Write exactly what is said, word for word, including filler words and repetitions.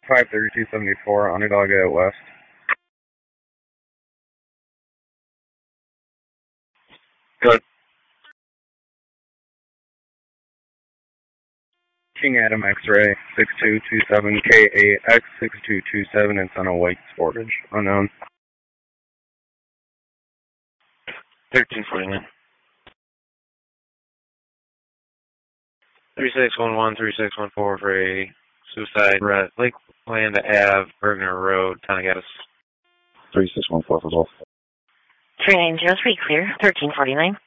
five thirty-two seventy-four, Underdog out west. Good. King Adam X-Ray, six two two seven K eight X six two two seven in Son of White Sportage, unknown. thirteen forty-nine. three six one one, three six one four for a suicide at Lakeland Ave, Bergner Road, Tonagatus. three six one four for both. three nine zero three, clear, thirteen forty-nine.